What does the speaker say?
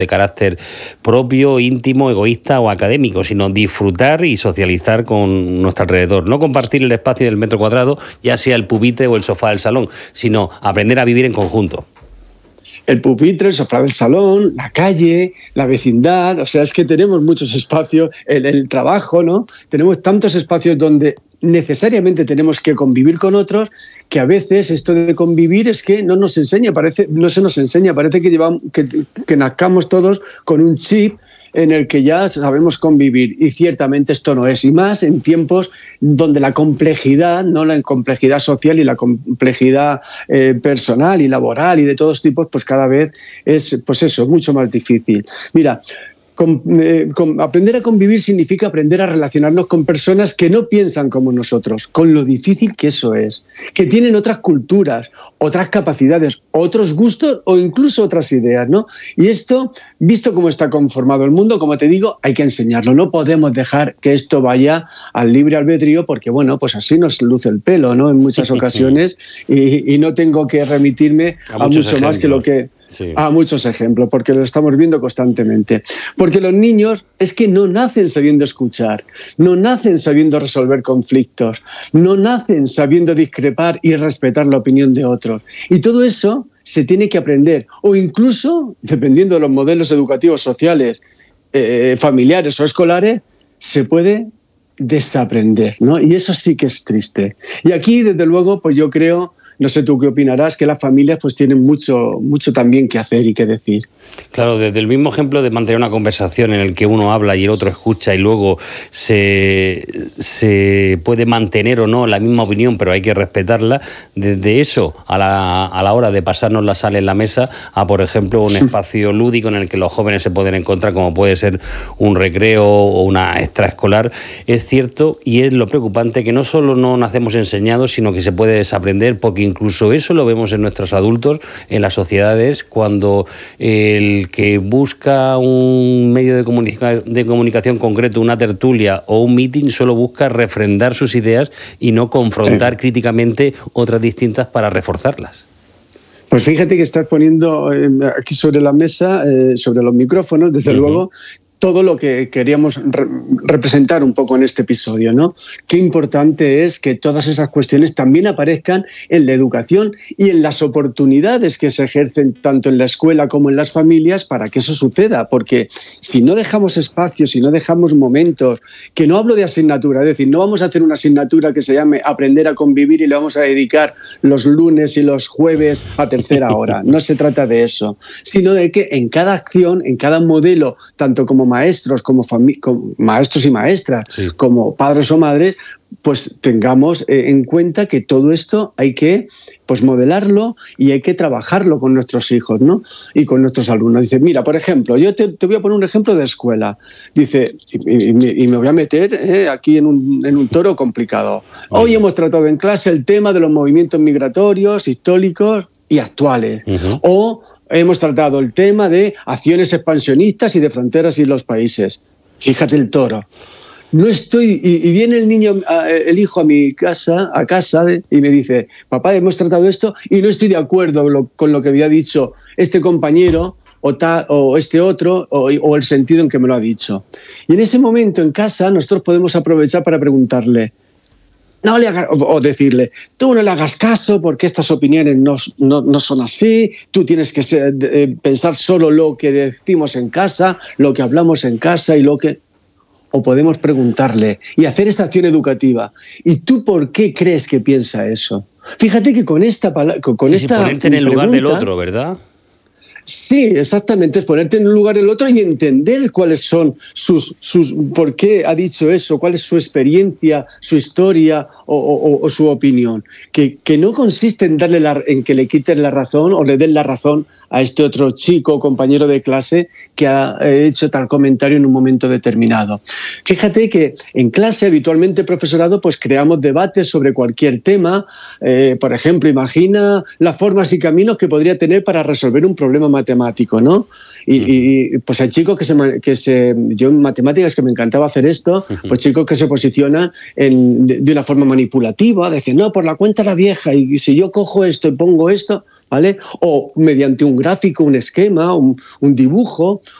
de carácter propio, íntimo, egoísta o académico, sino disfrutar y socializar con nuestro alrededor. No compartir el espacio del metro cuadrado, ya sea el pupitre o el sofá del salón, sino aprender a vivir en conjunto. El pupitre, el sofá del salón, la calle, la vecindad, o sea, es que tenemos muchos espacios, el trabajo, ¿no? Tenemos tantos espacios donde necesariamente tenemos que convivir con otros, que a veces esto de convivir es que no se nos enseña, parece que nazcamos todos con un chip en el que ya sabemos convivir, y ciertamente esto no es, y más en tiempos donde la complejidad, no la complejidad social y la complejidad personal y laboral y de todos tipos, pues cada vez es, pues eso, mucho más difícil. Mira, aprender a convivir significa aprender a relacionarnos con personas que no piensan como nosotros, con lo difícil que eso es, que tienen otras culturas, otras capacidades, otros gustos o incluso otras ideas, ¿no? Y esto, visto cómo está conformado el mundo, como te digo, hay que enseñarlo. No podemos dejar que esto vaya al libre albedrío porque, bueno, pues así nos luce el pelo, ¿no? En muchas ocasiones y no tengo que remitirme a mucho más que lo que... Sí. A muchos ejemplos, porque lo estamos viendo constantemente. Porque los niños es que no nacen sabiendo escuchar, no nacen sabiendo resolver conflictos, no nacen sabiendo discrepar y respetar la opinión de otros. Y todo eso se tiene que aprender, o incluso, dependiendo de los modelos educativos sociales, familiares o escolares, se puede desaprender, ¿no? Y eso sí que es triste. Y aquí, desde luego, pues yo creo... No sé tú qué opinarás, que las familias pues tienen mucho también que hacer y que decir. Claro, desde el mismo ejemplo de mantener una conversación en el que uno habla y el otro escucha y luego se puede mantener o no la misma opinión, pero hay que respetarla, desde eso a la hora de pasarnos la sal en la mesa a, por ejemplo, un espacio lúdico en el que los jóvenes se pueden encontrar, como puede ser un recreo o una extraescolar, es cierto, y es lo preocupante que no solo no nacemos enseñados, sino que se puede desaprender, porque incluso eso lo vemos en nuestros adultos, en las sociedades, cuando el que busca un medio de comunicación concreto, una tertulia o un meeting, solo busca refrendar sus ideas y no confrontar críticamente otras distintas para reforzarlas. Pues fíjate que estás poniendo aquí sobre la mesa, sobre los micrófonos, desde luego, todo lo que queríamos representar un poco en este episodio, ¿no? Qué importante es que todas esas cuestiones también aparezcan en la educación y en las oportunidades que se ejercen tanto en la escuela como en las familias para que eso suceda, porque si no dejamos espacios, si no dejamos momentos, que no hablo de asignatura, es decir, no vamos a hacer una asignatura que se llame Aprender a convivir y le vamos a dedicar los lunes y los jueves a tercera hora, no se trata de eso, sino de que en cada acción, en cada modelo, tanto como maestros, como maestros y maestras, como padres o madres, pues tengamos en cuenta que todo esto hay que pues modelarlo y hay que trabajarlo con nuestros hijos, ¿no? Y con nuestros alumnos. Dice, mira, por ejemplo, yo te voy a poner un ejemplo de escuela. Dice, y me voy a meter aquí en un toro complicado. Hoy hemos tratado en clase el tema de los movimientos migratorios, históricos y actuales. O hemos tratado el tema de acciones expansionistas y de fronteras y los países. Fíjate el toro. No estoy, y viene el hijo a casa y me dice, papá, hemos tratado esto y no estoy de acuerdo con lo que había dicho este compañero o este otro o el sentido en que me lo ha dicho. Y en ese momento en casa nosotros podemos aprovechar para preguntarle, no le hagas, o decirle, tú no le hagas caso porque estas opiniones no son así, tú tienes que pensar solo lo que decimos en casa, lo que hablamos en casa y lo que... O podemos preguntarle y hacer esa acción educativa. ¿Y tú por qué crees que piensa eso? Fíjate que con esta palabra... ponerte en el lugar del otro, ¿verdad? Sí, exactamente, es ponerte en un lugar del otro y entender cuáles son sus por qué ha dicho eso, cuál es su experiencia, su historia o su opinión. Que no consiste en en que le quiten la razón o le den la razón a este otro chico o compañero de clase que ha hecho tal comentario en un momento determinado. Fíjate que en clase, habitualmente, profesorado, pues creamos debates sobre cualquier tema. Por ejemplo, imagina las formas y caminos que podría tener para resolver un problema matemático, ¿no? Y pues hay chicos yo en matemáticas que me encantaba hacer esto, pues chicos que se posicionan de una forma manipulativa, decir, no, por la cuenta de la vieja, y si yo cojo esto y pongo esto, ¿vale? O mediante un gráfico, un esquema, un dibujo,